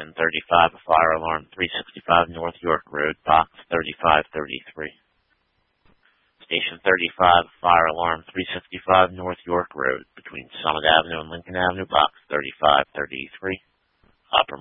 Station 35, fire alarm 365 North York Road, box 3533. Station 35, fire alarm 365 North York Road, between Summit Avenue and Lincoln Avenue, box 3533. Operator